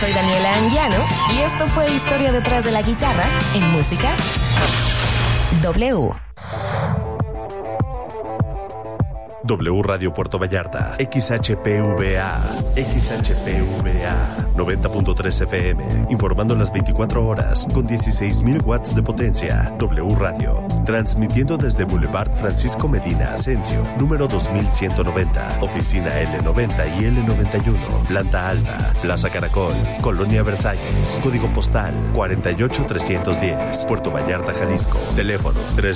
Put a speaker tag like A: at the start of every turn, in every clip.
A: soy Daniela Anguiano y esto fue Historia detrás de la guitarra en Música W.
B: W Radio Puerto Vallarta, XHPVA 90.3 FM, informando las 24 horas con 16.000 watts de potencia. W Radio, transmitiendo desde Boulevard Francisco Medina Asensio, número 2190, oficina L90 y L91, planta alta, Plaza Caracol, Colonia Versalles, código postal 48310, Puerto Vallarta, Jalisco, teléfono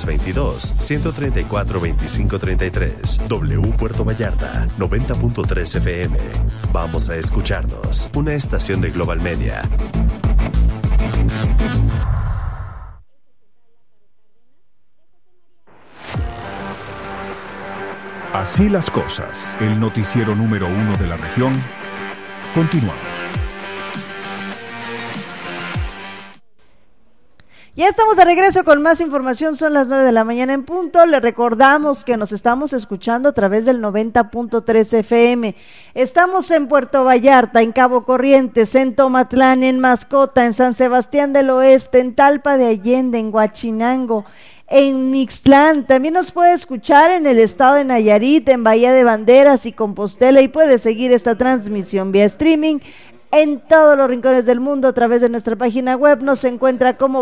B: 322-134-2533. W Puerto Vallarta, 90.3 FM. Vamos a escucharnos. Una estación de Global Media.
C: Así las cosas. El noticiero número 1 de la región. Continuamos.
D: Ya estamos de regreso con más información, son las 9 de la mañana en punto. Le recordamos que nos estamos escuchando a través del 90.3 FM. Estamos en Puerto Vallarta, en Cabo Corrientes, en Tomatlán, en Mascota, en San Sebastián del Oeste, en Talpa de Allende, en Huachinango, en Mixtlán. También nos puede escuchar en el estado de Nayarit, en Bahía de Banderas y Compostela, y puede seguir esta transmisión vía streaming en todos los rincones del mundo a través de nuestra página web. Nos encuentra como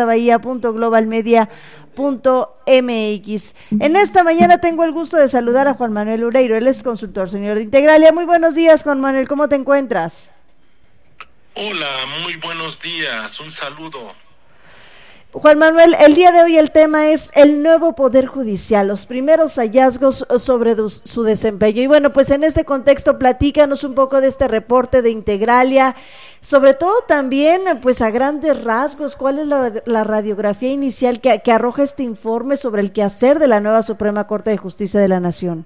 D: vallartabahía.globalmedia.mx. En esta mañana tengo el gusto de saludar a Juan Manuel Ureiro, él es consultor senior de Integralia. Muy buenos días, Juan Manuel, ¿cómo te encuentras?
E: Hola, muy buenos días, un saludo.
D: Juan Manuel, el día de hoy el tema es el nuevo Poder Judicial, los primeros hallazgos sobre su desempeño. Y bueno, pues en este contexto platícanos un poco de este reporte de Integralia, sobre todo también pues a grandes rasgos, ¿cuál es la radiografía inicial que arroja este informe sobre el quehacer de la nueva Suprema Corte de Justicia de la Nación?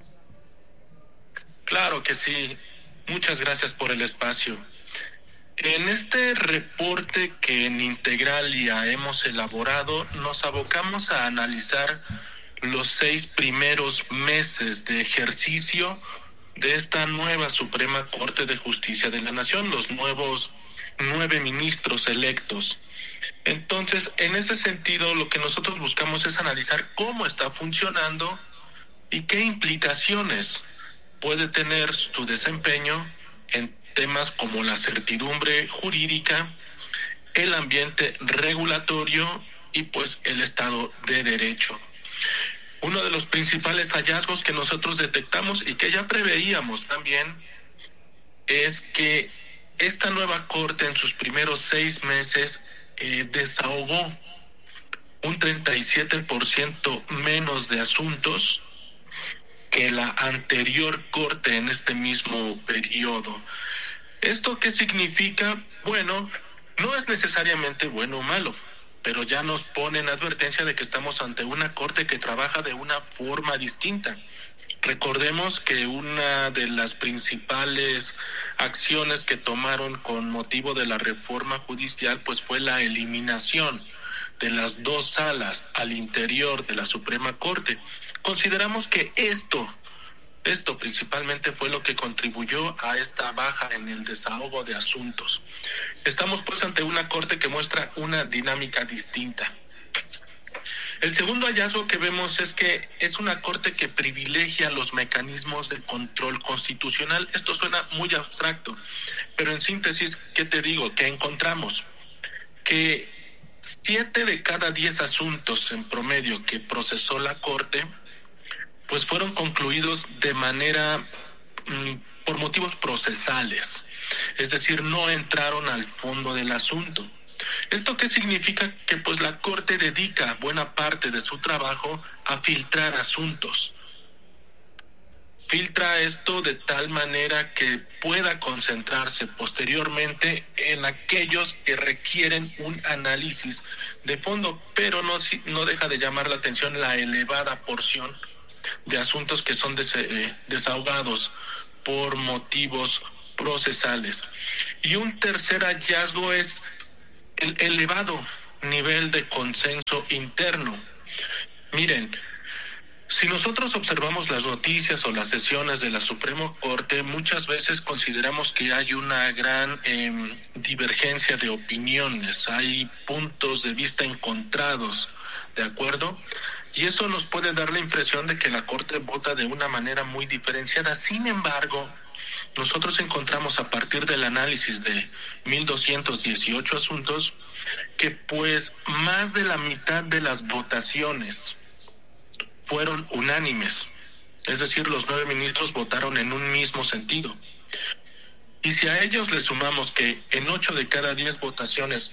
E: Claro que sí, muchas gracias por el espacio. En este reporte que en Integralia hemos elaborado, nos abocamos a analizar los 6 primeros meses de ejercicio de esta nueva Suprema Corte de Justicia de la Nación, los nuevos 9 ministros electos. Entonces, en ese sentido, lo que nosotros buscamos es analizar cómo está funcionando y qué implicaciones puede tener su desempeño en temas como la certidumbre jurídica, el ambiente regulatorio y pues el Estado de Derecho. Uno de los principales hallazgos que nosotros detectamos y que ya preveíamos también es que esta nueva Corte en sus primeros 6 meses desahogó un 37% menos de asuntos que la anterior Corte en este mismo periodo. ¿Esto qué significa? Bueno, no es necesariamente bueno o malo, pero ya nos pone en advertencia de que estamos ante una Corte que trabaja de una forma distinta. Recordemos que una de las principales acciones que tomaron con motivo de la reforma judicial pues fue la eliminación de las 2 salas al interior de la Suprema Corte. Consideramos que esto principalmente fue lo que contribuyó a esta baja en el desahogo de asuntos. Estamos pues ante una Corte que muestra una dinámica distinta. El segundo hallazgo que vemos es que es una Corte que privilegia los mecanismos de control constitucional. Esto suena muy abstracto, pero en síntesis, ¿qué te digo? ¿Qué encontramos? Que 7 de cada 10 asuntos en promedio que procesó la Corte pues fueron concluidos de manera por motivos procesales, es decir, no entraron al fondo del asunto. ¿Esto qué significa? Que pues la Corte dedica buena parte de su trabajo a filtrar asuntos. Filtra esto de tal manera que pueda concentrarse posteriormente en aquellos que requieren un análisis de fondo, pero no deja de llamar la atención la elevada porción de asuntos que son desahogados por motivos procesales. Y un tercer hallazgo es el elevado nivel de consenso interno. Miren, Si nosotros observamos las noticias o las sesiones de la Suprema Corte, muchas veces consideramos que hay una gran divergencia de opiniones, hay puntos de vista encontrados, ¿de acuerdo? Y eso nos puede dar la impresión de que la Corte vota de una manera muy diferenciada. Sin embargo, nosotros encontramos a partir del análisis de 1,218 asuntos que pues más de la mitad de las votaciones fueron unánimes, es decir, los 9 ministros votaron en un mismo sentido. Y si a ellos le sumamos que en 8 de cada 10 votaciones,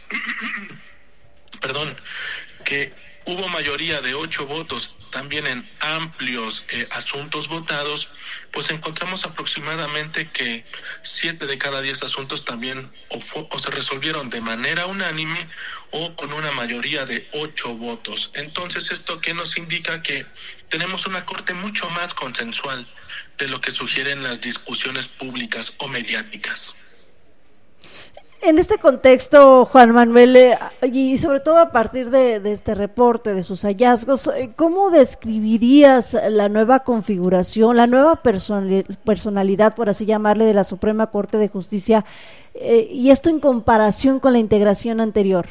E: que hubo mayoría de 8 votos también en amplios asuntos votados, pues encontramos aproximadamente que 7 de cada 10 asuntos también o se resolvieron de manera unánime o con una mayoría de 8 votos. Entonces, ¿esto qué nos indica? Que tenemos una corte mucho más consensual de lo que sugieren las discusiones públicas o mediáticas.
D: En este contexto, Juan Manuel, y sobre todo a partir de este reporte, de sus hallazgos, ¿cómo describirías la nueva configuración, la nueva personalidad, por así llamarle, de la Suprema Corte de Justicia, y esto en comparación con la integración anterior?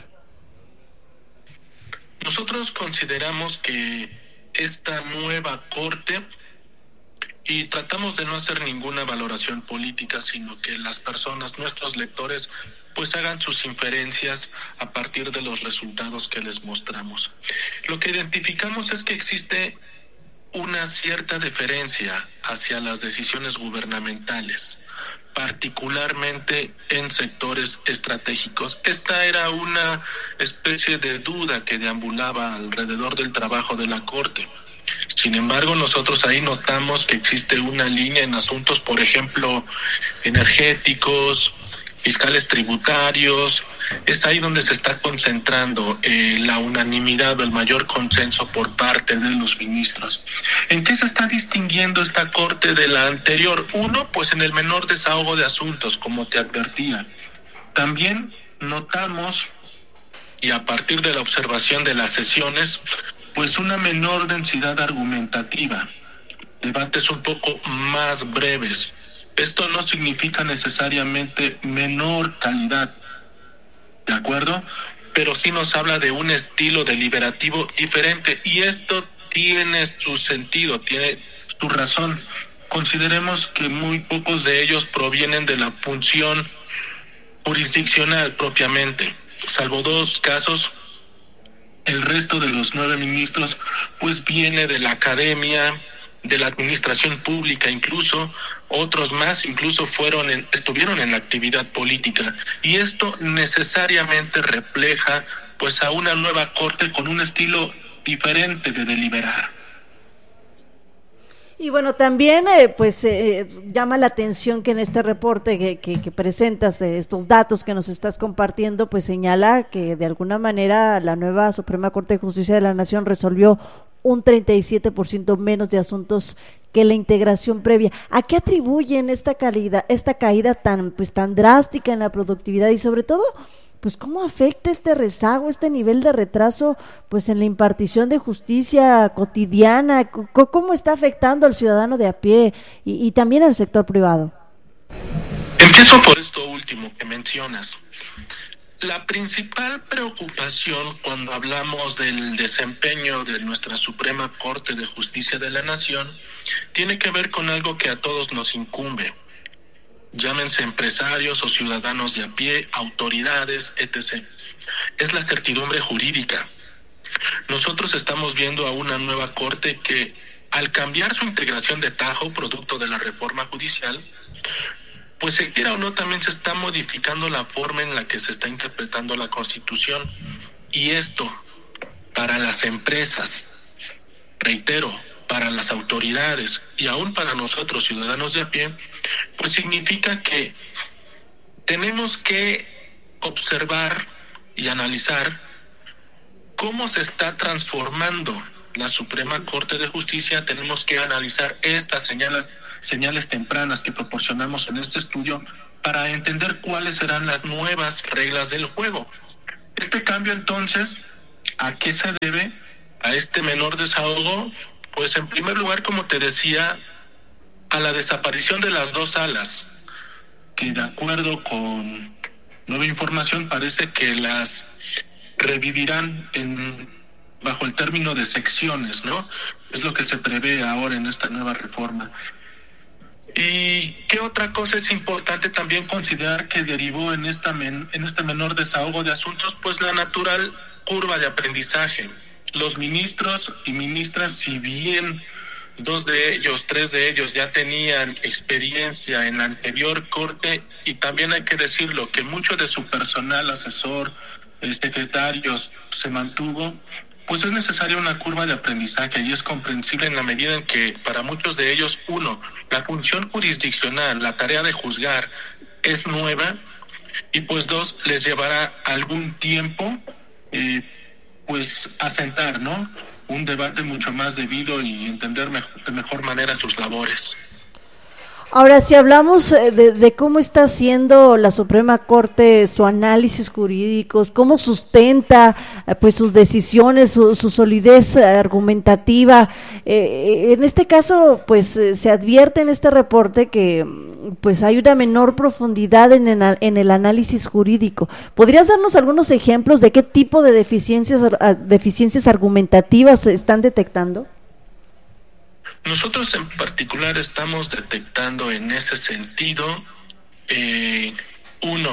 E: Nosotros consideramos que esta nueva Corte, y tratamos de no hacer ninguna valoración política, sino que las personas, nuestros lectores, pues hagan sus inferencias a partir de los resultados que les mostramos. Lo que identificamos es que existe una cierta deferencia hacia las decisiones gubernamentales, particularmente en sectores estratégicos. Esta era una especie de duda que deambulaba alrededor del trabajo de la Corte. Sin embargo, nosotros ahí notamos que existe una línea en asuntos, por ejemplo, energéticos, fiscales tributarios. Es ahí donde se está concentrando la unanimidad o el mayor consenso por parte de los ministros. ¿En qué se está distinguiendo esta Corte de la anterior? Uno, pues en el menor desahogo de asuntos, como te advertía. También notamos, y a partir de la observación de las sesiones, pues una menor densidad argumentativa, debates un poco más breves. Esto no significa necesariamente menor calidad, ¿de acuerdo? Pero sí nos habla de un estilo deliberativo diferente, y esto tiene su sentido, tiene su razón. Consideremos que muy pocos de ellos provienen de la función jurisdiccional propiamente, salvo 2 casos. El resto de los 9 ministros pues viene de la academia, de la administración pública, incluso otros más incluso estuvieron en la actividad política, y esto necesariamente refleja pues a una nueva Corte con un estilo diferente de deliberar.
D: Y bueno, también llama la atención que en este reporte que presentas, estos datos que nos estás compartiendo, pues señala que de alguna manera la nueva Suprema Corte de Justicia de la Nación resolvió un 37% menos de asuntos que la integración previa. ¿A qué atribuyen esta caída tan drástica en la productividad, y sobre todo, pues cómo afecta este rezago, este nivel de retraso, pues en la impartición de justicia cotidiana? ¿Cómo está afectando al ciudadano de a pie y también al sector privado?
E: Empiezo por esto último que mencionas. La principal preocupación cuando hablamos del desempeño de nuestra Suprema Corte de Justicia de la Nación tiene que ver con algo que a todos nos incumbe. Llámense empresarios o ciudadanos de a pie, autoridades, etc. Es la certidumbre jurídica. Nosotros estamos viendo a una nueva Corte que, al cambiar su integración de tajo, producto de la reforma judicial, pues se quiera o no, también se está modificando la forma en la que se está interpretando la Constitución. Y esto, para las empresas, reitero, para las autoridades y aún para nosotros, ciudadanos de a pie, pues significa que tenemos que observar y analizar cómo se está transformando la Suprema Corte de Justicia. Tenemos que analizar estas señales tempranas que proporcionamos en este estudio para entender cuáles serán las nuevas reglas del juego. Este cambio, entonces, ¿a qué se debe? A este menor desahogo, Pues en primer lugar, como te decía, a la desaparición de las 2 salas, que de acuerdo con nueva información parece que las revivirán bajo el término de secciones, ¿no? Es lo que se prevé ahora en esta nueva reforma. ¿Y qué otra cosa es importante también considerar que derivó en este menor desahogo de asuntos? Pues la natural curva de aprendizaje. Los ministros y ministras, si bien 3 de ellos ya tenían experiencia en la anterior corte, y también hay que decirlo que mucho de su personal, asesor, secretarios, se mantuvo, pues es necesaria una curva de aprendizaje, y es comprensible en la medida en que para muchos de ellos, 1, la función jurisdiccional, la tarea de juzgar, es nueva, y pues 2, les llevará algún tiempo pues asentar, ¿no?, un debate mucho más debido y entender de mejor manera sus labores.
D: Ahora, si hablamos de cómo está haciendo la Suprema Corte su análisis jurídico, cómo sustenta pues sus decisiones, su solidez argumentativa, en este caso pues se advierte en este reporte que pues hay una menor profundidad en el análisis jurídico. ¿Podrías darnos algunos ejemplos de qué tipo de deficiencias argumentativas se están detectando?
E: Nosotros en particular estamos detectando en ese sentido, 1,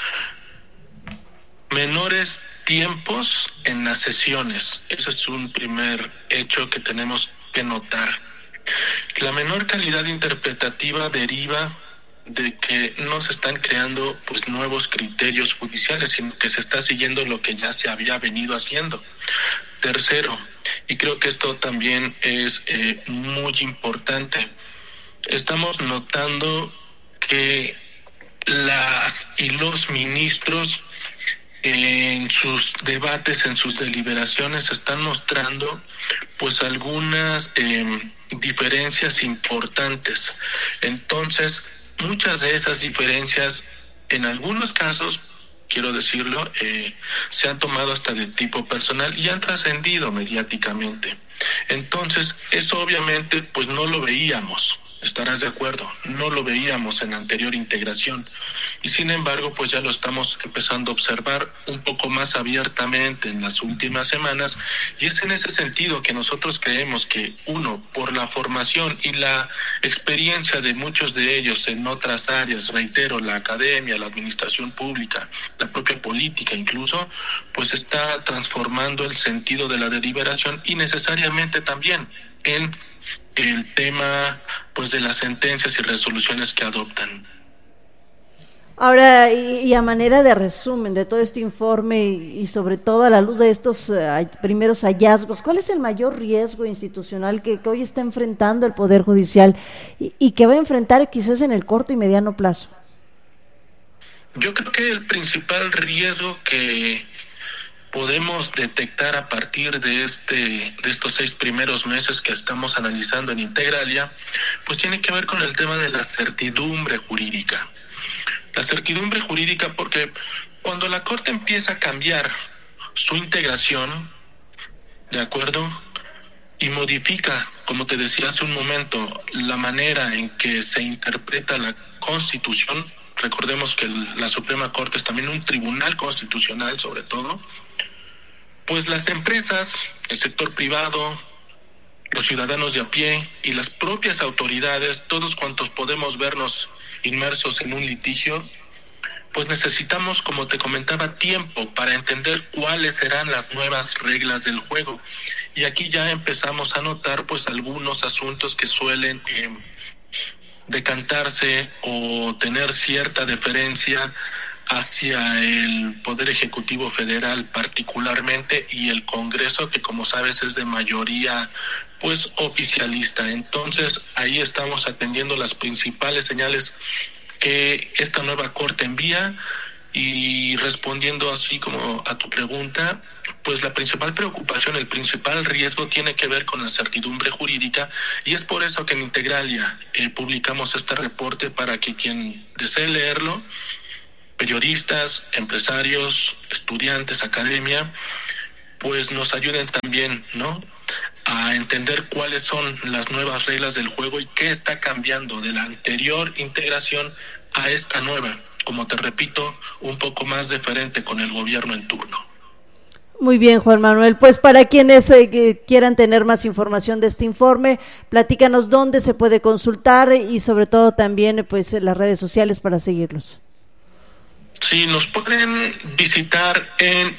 E: menores tiempos en las sesiones. Ese es un primer hecho que tenemos que notar. La menor calidad interpretativa deriva de que no se están creando pues nuevos criterios judiciales, sino que se está siguiendo lo que ya se había venido haciendo. Tercero, y creo que esto también es muy importante, estamos notando que las y los ministros en sus debates, en sus deliberaciones, están mostrando pues algunas diferencias importantes. Entonces, muchas de esas diferencias, en algunos casos, quiero decirlo, se han tomado hasta de tipo personal y han trascendido mediáticamente. Entonces, eso obviamente pues no lo veíamos, estarás de acuerdo, no lo veíamos en la anterior integración, y sin embargo pues ya lo estamos empezando a observar un poco más abiertamente en las últimas semanas, y es en ese sentido que nosotros creemos que, 1, por la formación y la experiencia de muchos de ellos en otras áreas, reitero, la academia, la administración pública, la propia política incluso, pues está transformando el sentido de la deliberación y necesariamente también en el tema pues de las sentencias y resoluciones que adoptan.
D: Ahora, y a manera de resumen de todo este informe y sobre todo a la luz de estos primeros hallazgos, ¿cuál es el mayor riesgo institucional que hoy está enfrentando el Poder Judicial y que va a enfrentar quizás en el corto y mediano plazo?
E: Yo creo que el principal riesgo que podemos detectar a partir de estos 6 primeros meses que estamos analizando en Integralia, pues tiene que ver con el tema de la certidumbre jurídica. La certidumbre jurídica, porque cuando la Corte empieza a cambiar su integración, ¿de acuerdo?, y modifica, como te decía hace un momento, la manera en que se interpreta la Constitución. Recordemos que la Suprema Corte es también un tribunal constitucional, sobre todo. Pues las empresas, el sector privado, los ciudadanos de a pie y las propias autoridades, todos cuantos podemos vernos inmersos en un litigio, pues necesitamos, como te comentaba, tiempo para entender cuáles serán las nuevas reglas del juego. Y aquí ya empezamos a notar pues algunos asuntos que suelen decantarse o tener cierta deferencia hacia el Poder Ejecutivo Federal particularmente, y el Congreso, que como sabes es de mayoría pues oficialista. Entonces ahí estamos atendiendo las principales señales que esta nueva Corte envía, y respondiendo así como a tu pregunta, pues la principal preocupación, el principal riesgo tiene que ver con la certidumbre jurídica, y es por eso que en Integralia publicamos este reporte para que quien desee leerlo, periodistas, empresarios, estudiantes, academia, pues nos ayuden también, ¿no?, a entender cuáles son las nuevas reglas del juego y qué está cambiando de la anterior integración a esta nueva, como te repito, un poco más diferente con el gobierno en turno.
D: Muy bien, Juan Manuel. Pues para quienes quieran tener más información de este informe, platícanos dónde se puede consultar y sobre todo también pues las redes sociales para seguirlos.
E: Sí, nos pueden visitar en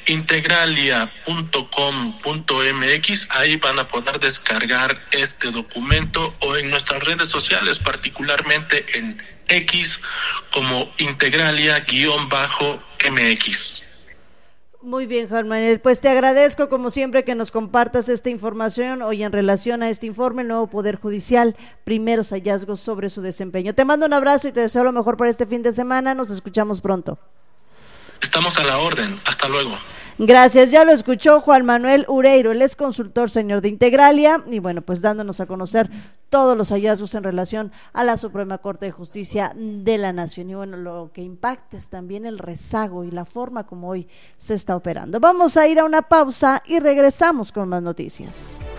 E: integralia.com.mx, ahí van a poder descargar este documento, o en nuestras redes sociales, particularmente en X como Integralia_MX.
D: Muy bien, Juan Manuel, pues te agradezco como siempre que nos compartas esta información hoy en relación a este informe, el nuevo Poder Judicial, primeros hallazgos sobre su desempeño. Te mando un abrazo y te deseo lo mejor para este fin de semana, nos escuchamos pronto.
E: Estamos a la orden, hasta luego.
D: Gracias, ya lo escuchó Juan Manuel Ureiro, él es consultor senior de Integralia y bueno, pues dándonos a conocer todos los hallazgos en relación a la Suprema Corte de Justicia de la Nación y bueno, lo que impacta es también el rezago y la forma como hoy se está operando. Vamos a ir a una pausa y regresamos con más noticias.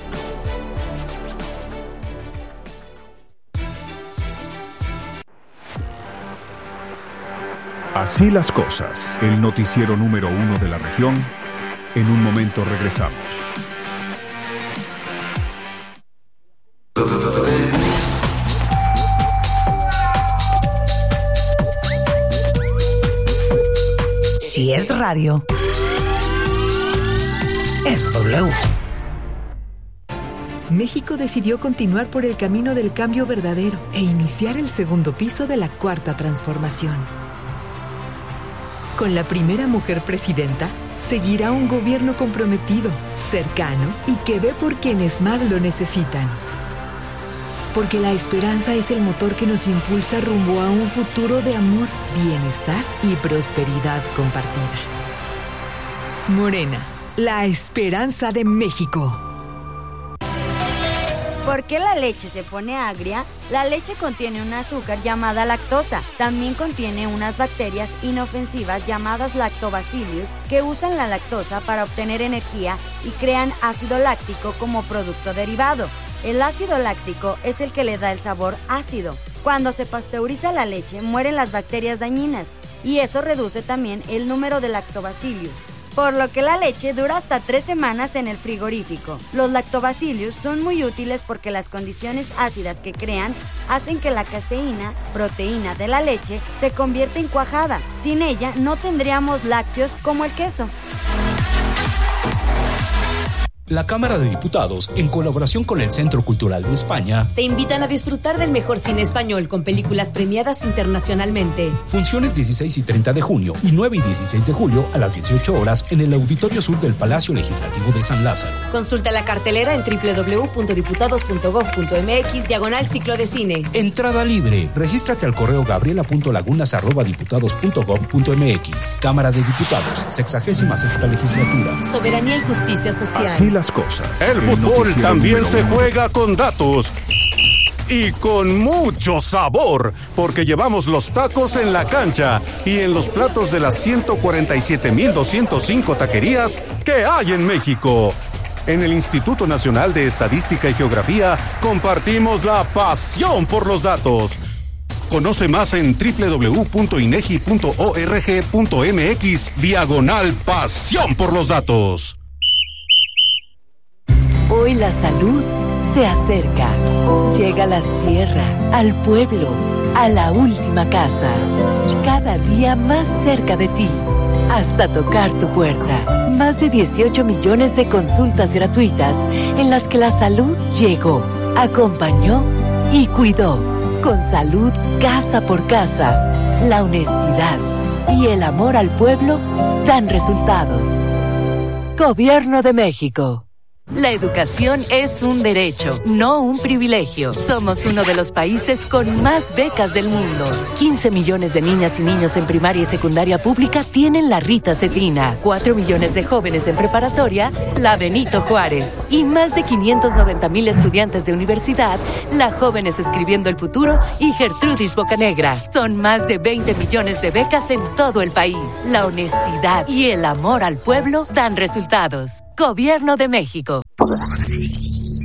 C: Así las cosas, el noticiero número 1 de la región. En un momento regresamos.
A: Si es radio, es W.
F: México decidió continuar por el camino del cambio verdadero e iniciar el segundo piso de la Cuarta Transformación. Con la primera mujer presidenta, seguirá un gobierno comprometido, cercano y que ve por quienes más lo necesitan. Porque la esperanza es el motor que nos impulsa rumbo a un futuro de amor, bienestar y prosperidad compartida. Morena, la esperanza de México.
G: ¿Por qué la leche se pone agria? La leche contiene un azúcar llamada lactosa. También contiene unas bacterias inofensivas llamadas lactobacillus que usan la lactosa para obtener energía y crean ácido láctico como producto derivado. El ácido láctico es el que le da el sabor ácido. Cuando se pasteuriza la leche, mueren las bacterias dañinas y eso reduce también el número de lactobacillus, por lo que la leche dura hasta 3 semanas en el frigorífico. Los lactobacillus son muy útiles porque las condiciones ácidas que crean hacen que la caseína, proteína de la leche, se convierta en cuajada. Sin ella no tendríamos lácteos como el queso.
H: La Cámara de Diputados, en colaboración con el Centro Cultural de España,
I: te invitan a disfrutar del mejor cine español con películas premiadas internacionalmente.
H: Funciones 16 y 30 de junio y 9 y 16 de julio a las 18 horas en el Auditorio Sur del Palacio Legislativo de San Lázaro.
I: Consulta la cartelera en www.diputados.gov.mx/ciclo de cine.
H: Entrada libre. Regístrate al correo gabriela.lagunas@diputados.gov.mx. Cámara de Diputados, 66ª Legislatura.
I: Soberanía y justicia social.
C: Así las cosas.
J: El fútbol también se juega con datos y con mucho sabor, porque llevamos los tacos en la cancha y en los platos de las 147,205 taquerías que hay en México. En el Instituto Nacional de Estadística y Geografía compartimos la pasión por los datos. Conoce más en www.inegi.org.mx/pasión por los datos.
K: Hoy la salud se acerca. Llega a la sierra, al pueblo, a la última casa. Cada día más cerca de ti, hasta tocar tu puerta. Más de 18 millones de consultas gratuitas en las que la salud llegó, acompañó y cuidó. Con salud casa por casa, la honestidad y el amor al pueblo dan resultados. Gobierno de México. La educación es un derecho, no un privilegio. Somos uno de los países con más becas del mundo. 15 millones de niñas y niños en primaria y secundaria pública tienen la Rita Cetrina. 4 millones de jóvenes en preparatoria, la Benito Juárez. Y más de 590,000 estudiantes de universidad, la Jóvenes Escribiendo el Futuro y Gertrudis Bocanegra. Son más de 20 millones de becas en todo el país. La honestidad y el amor al pueblo dan resultados. Gobierno de México.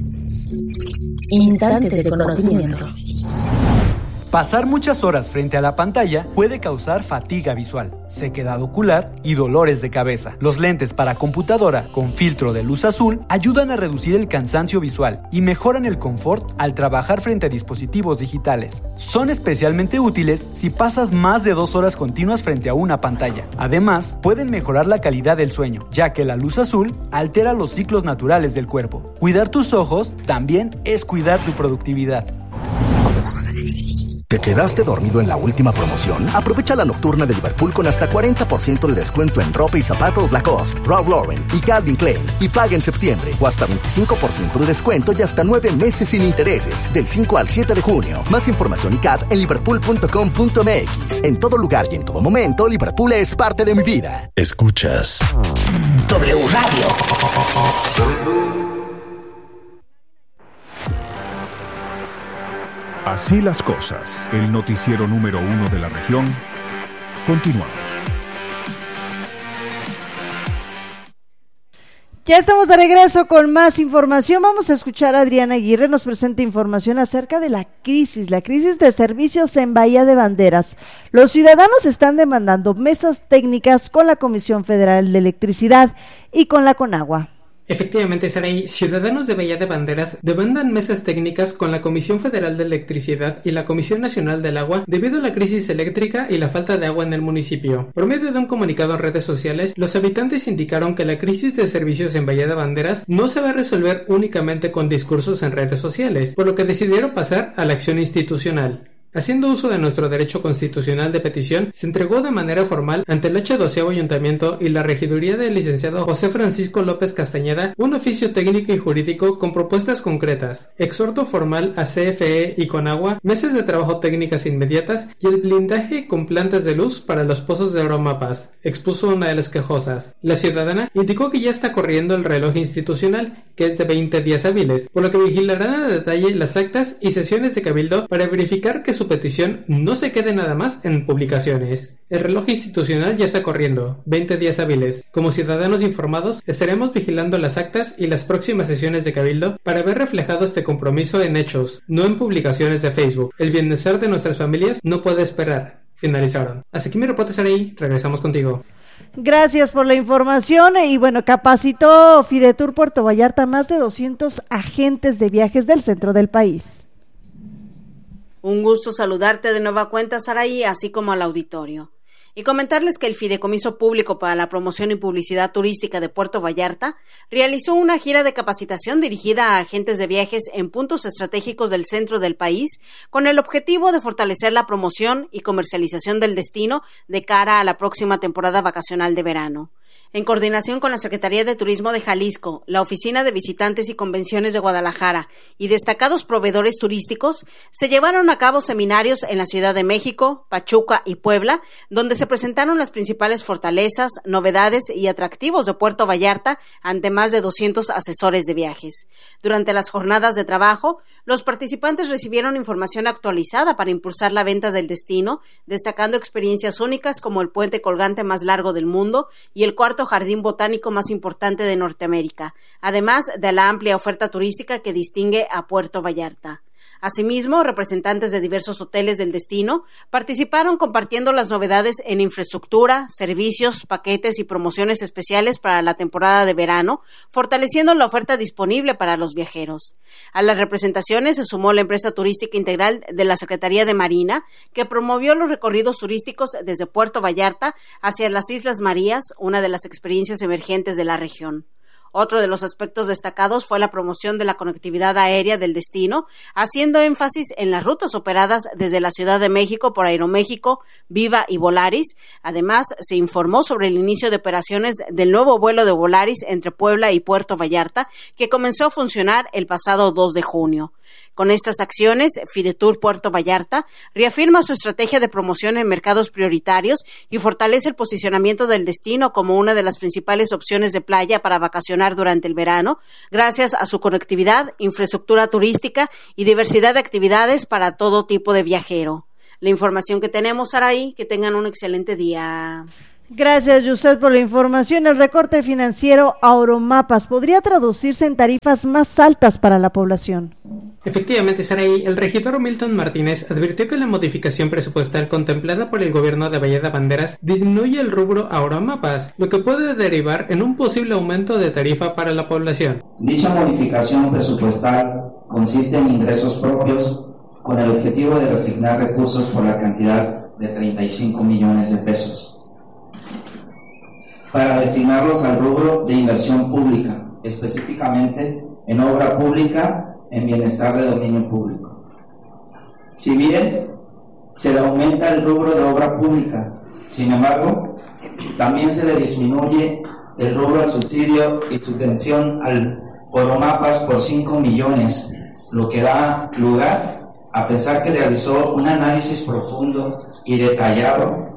A: Instantes de conocimiento.
L: Pasar muchas horas frente a la pantalla puede causar fatiga visual, sequedad ocular y dolores de cabeza. Los lentes para computadora con filtro de luz azul ayudan a reducir el cansancio visual y mejoran el confort al trabajar frente a dispositivos digitales. Son especialmente útiles si pasas más de 2 horas continuas frente a una pantalla. Además, pueden mejorar la calidad del sueño, ya que la luz azul altera los ciclos naturales del cuerpo. Cuidar tus ojos también es cuidar tu productividad.
M: ¿Te quedaste dormido en la última promoción? Aprovecha la nocturna de Liverpool con hasta 40% de descuento en ropa y zapatos Lacoste, Ralph Lauren y Calvin Klein. Y paga en septiembre o hasta 25% de descuento y hasta 9 meses sin intereses. Del 5 al 7 de junio. Más información y CAT en liverpool.com.mx. En todo lugar y en todo momento, Liverpool es parte de mi vida.
B: Escuchas
A: W Radio.
C: Así las cosas, el noticiero número 1 de la región. Continuamos.
D: Ya estamos de regreso con más información. Vamos a escuchar a Adriana Aguirre, nos presenta información acerca de la crisis de servicios en Bahía de Banderas. Los ciudadanos están demandando mesas técnicas con la Comisión Federal de Electricidad y con la Conagua.
N: Efectivamente, Saray, ciudadanos de Bahía de Banderas demandan mesas técnicas con la Comisión Federal de Electricidad y la Comisión Nacional del Agua debido a la crisis eléctrica y la falta de agua en el municipio. Por medio de un comunicado en redes sociales, los habitantes indicaron que la crisis de servicios en Bahía de Banderas no se va a resolver únicamente con discursos en redes sociales, por lo que decidieron pasar a la acción institucional. Haciendo uso de nuestro derecho constitucional de petición, se entregó de manera formal ante el 12º Ayuntamiento y la regiduría del licenciado José Francisco López Castañeda un oficio técnico y jurídico con propuestas concretas, exhorto formal a CFE y Conagua, mesas de trabajo técnicas inmediatas y el blindaje con plantas de luz para los pozos de Oromapas, expuso una de las quejosas. La ciudadana indicó que ya está corriendo el reloj institucional, que es de 20 días hábiles, por lo que vigilarán a detalle las actas y sesiones de cabildo para verificar que su petición no se quede nada más en publicaciones. El reloj institucional ya está corriendo, 20 días hábiles. Como ciudadanos informados, estaremos vigilando las actas y las próximas sesiones de cabildo para ver reflejado este compromiso en hechos, no en publicaciones de Facebook. El bienestar de nuestras familias no puede esperar. Finalizaron. Hasta aquí mi reporte, Saray. Regresamos contigo.
D: Gracias por la información. Y bueno, capacitó Fidetur Puerto Vallarta más de 200 agentes de viajes del centro del país.
O: Un gusto saludarte de nueva cuenta, Saraí, así como al auditorio. Y comentarles que el Fideicomiso Público para la Promoción y Publicidad Turística de Puerto Vallarta realizó una gira de capacitación dirigida a agentes de viajes en puntos estratégicos del centro del país con el objetivo de fortalecer la promoción y comercialización del destino de cara a la próxima temporada vacacional de verano. En coordinación con la Secretaría de Turismo de Jalisco, la Oficina de Visitantes y Convenciones de Guadalajara y destacados proveedores turísticos, se llevaron a cabo seminarios en la Ciudad de México, Pachuca y Puebla, donde se presentaron las principales fortalezas, novedades y atractivos de Puerto Vallarta ante más de 200 asesores de viajes. Durante las jornadas de trabajo, los participantes recibieron información actualizada para impulsar la venta del destino, destacando experiencias únicas como el puente colgante más largo del mundo y el cuarto jardín botánico más importante de Norteamérica, además de la amplia oferta turística que distingue a Puerto Vallarta. Asimismo, representantes de diversos hoteles del destino participaron compartiendo las novedades en infraestructura, servicios, paquetes y promociones especiales para la temporada de verano, fortaleciendo la oferta disponible para los viajeros. A las representaciones se sumó la empresa turística integral de la Secretaría de Marina, que promovió los recorridos turísticos desde Puerto Vallarta hacia las Islas Marías, una de las experiencias emergentes de la región. Otro de los aspectos destacados fue la promoción de la conectividad aérea del destino, haciendo énfasis en las rutas operadas desde la Ciudad de México por Aeroméxico, Viva y Volaris. Además, se informó sobre el inicio de operaciones del nuevo vuelo de Volaris entre Puebla y Puerto Vallarta, que comenzó a funcionar el pasado 2 de junio. Con estas acciones, Fidetur Puerto Vallarta reafirma su estrategia de promoción en mercados prioritarios y fortalece el posicionamiento del destino como una de las principales opciones de playa para vacacionar durante el verano, gracias a su conectividad, infraestructura turística y diversidad de actividades para todo tipo de viajero. La información que tenemos, Saraí, que tengan un excelente día.
D: Gracias, Yusef, por la información. El recorte financiero a Oromapas podría traducirse en tarifas más altas para la población.
N: Efectivamente, Saraí, el regidor Milton Martínez advirtió que la modificación presupuestal contemplada por el gobierno de Bahía de Banderas disminuye el rubro a Oromapas, lo que puede derivar en un posible aumento de tarifa para la población.
P: Dicha modificación presupuestal consiste en ingresos propios con el objetivo de reasignar recursos por la cantidad de 35 millones de pesos para destinarlos al rubro de inversión pública, específicamente en obra pública en bienestar de dominio público. Si bien se le aumenta el rubro de obra pública, sin embargo, también se le disminuye el rubro al subsidio y subvención al Oromapas por 5 millones, lo que da lugar a pensar que realizó un análisis profundo y detallado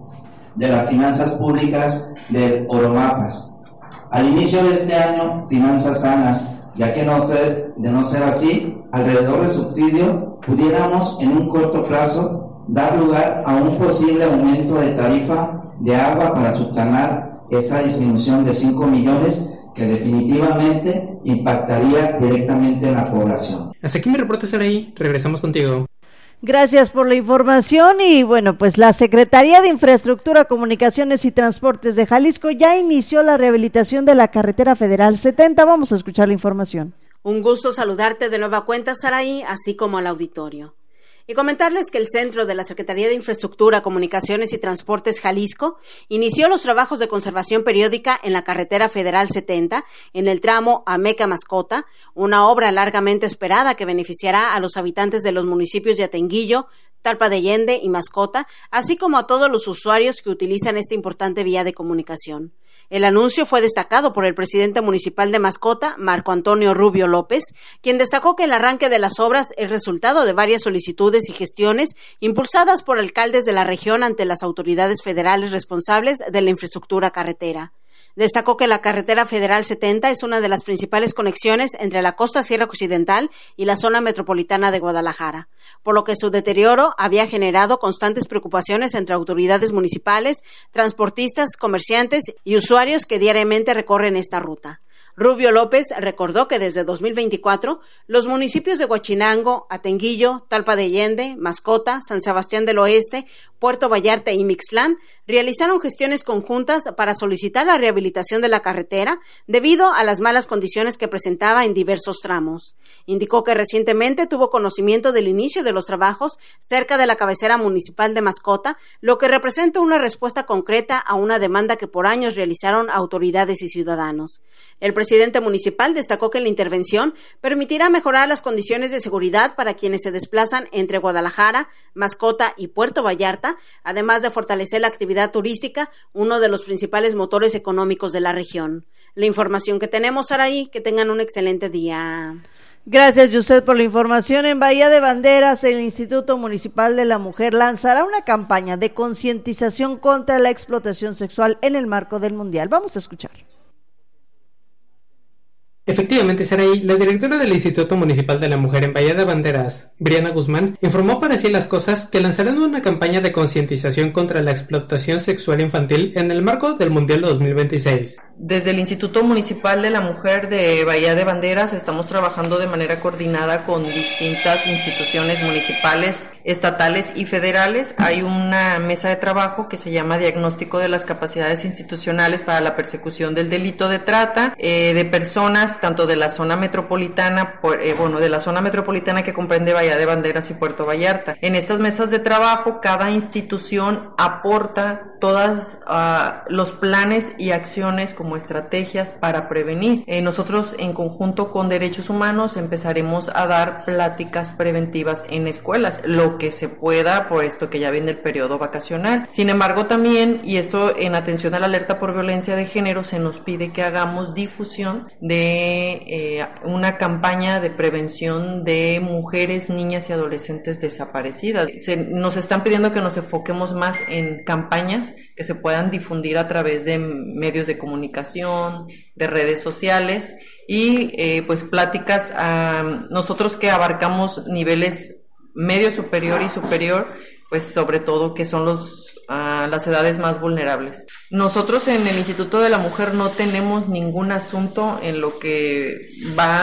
P: de las finanzas públicas del Oromapas. Al inicio de este año, finanzas sanas, ya que de no ser así, alrededor del subsidio, pudiéramos en un corto plazo dar lugar a un posible aumento de tarifa de agua para subsanar esa disminución de 5 millones que definitivamente impactaría directamente en la población.
N: Hasta aquí mi reporte, Saraí. Regresamos contigo.
D: Gracias por la información y bueno, pues la Secretaría de Infraestructura, Comunicaciones y Transportes de Jalisco ya inició la rehabilitación de la carretera federal 70. Vamos a escuchar la información.
O: Un gusto saludarte de nueva cuenta, Saraí, así como al auditorio. Y comentarles que el Centro de la Secretaría de Infraestructura, Comunicaciones y Transportes Jalisco inició los trabajos de conservación periódica en la carretera federal 70 en el tramo Ameca-Mascota, una obra largamente esperada que beneficiará a los habitantes de los municipios de Atenguillo, Talpa de Allende y Mascota, así como a todos los usuarios que utilizan esta importante vía de comunicación. El anuncio fue destacado por el presidente municipal de Mascota, Marco Antonio Rubio López, quien destacó que el arranque de las obras es resultado de varias solicitudes y gestiones impulsadas por alcaldes de la región ante las autoridades federales responsables de la infraestructura carretera. Destacó que la carretera federal 70 es una de las principales conexiones entre la costa sierra occidental y la zona metropolitana de Guadalajara, por lo que su deterioro había generado constantes preocupaciones entre autoridades municipales, transportistas, comerciantes y usuarios que diariamente recorren esta ruta. Rubio López recordó que desde 2024 los municipios de Huachinango, Atenguillo, Talpa de Allende, Mascota, San Sebastián del Oeste, Puerto Vallarta y Mixtlán realizaron gestiones conjuntas para solicitar la rehabilitación de la carretera debido a las malas condiciones que presentaba en diversos tramos. Indicó que recientemente tuvo conocimiento del inicio de los trabajos cerca de la cabecera municipal de Mascota, lo que representa una respuesta concreta a una demanda que por años realizaron autoridades y ciudadanos. El presidente municipal destacó que la intervención permitirá mejorar las condiciones de seguridad para quienes se desplazan entre Guadalajara, Mascota y Puerto Vallarta, además de fortalecer la actividad turística, uno de los principales motores económicos de la región. La información que tenemos, Saraí, que tengan un excelente día.
D: Gracias, Yusef, por la información. En Bahía de Banderas, el Instituto Municipal de la Mujer lanzará una campaña de concientización contra la explotación sexual en el marco del Mundial. Vamos a escuchar.
N: Efectivamente, Saraí, la directora del Instituto Municipal de la Mujer en Bahía de Banderas, Briana Guzmán, informó para Así las Cosas que lanzarán una campaña de concientización contra la explotación sexual infantil en el marco del Mundial 2026.
Q: Desde el Instituto Municipal de la Mujer de Bahía de Banderas estamos trabajando de manera coordinada con distintas instituciones municipales, estatales y federales. Hay una mesa de trabajo que se llama Diagnóstico de las Capacidades Institucionales para la Persecución del Delito de Trata de Personas, tanto de la zona metropolitana, de la zona metropolitana que comprende Bahía de Banderas y Puerto Vallarta. En estas mesas de trabajo, cada institución aporta todos los planes y acciones como estrategias para prevenir. Nosotros, en conjunto con Derechos Humanos, empezaremos a dar pláticas preventivas en escuelas, lo que se pueda, por esto que ya viene el periodo vacacional. Sin embargo, también, y esto en atención a la alerta por violencia de género, se nos pide que hagamos difusión de una campaña de prevención de mujeres, niñas y adolescentes desaparecidas. Nos están pidiendo que nos enfoquemos más en campañas que se puedan difundir a través de medios de comunicación, de redes sociales y pues pláticas. Nosotros que abarcamos niveles medio superior y superior, pues sobre todo que son los a las edades más vulnerables. Nosotros en el Instituto de la Mujer no tenemos ningún asunto en lo que va